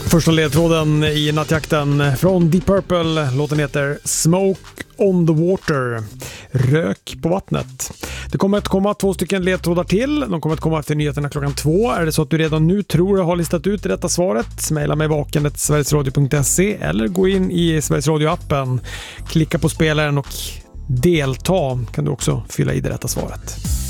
Första ledtråden i nattjakten från Deep Purple. Låten heter Smoke on the Water. Rök på vattnet. Det kommer att komma 2 stycken ledtrådar till. De kommer att komma efter nyheterna klockan 2. Är det så att du redan nu tror jag har listat ut detta svaret, mejla mig vaken@sverigesradio.se eller gå in i Sveriges Radio-appen. Klicka på spelaren och delta kan du också fylla i det rätta svaret.